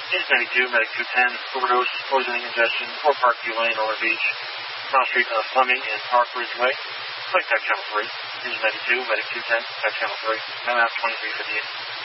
News 92, Medic 210, overdose, poisoning, ingestion, or Parkview Lane, Oler Beach, Cross Street, Fleming, and Park Ridgeway. Flight Tech Channel 3. News 92, Medic 210, Tech Channel 3. Time out 2358.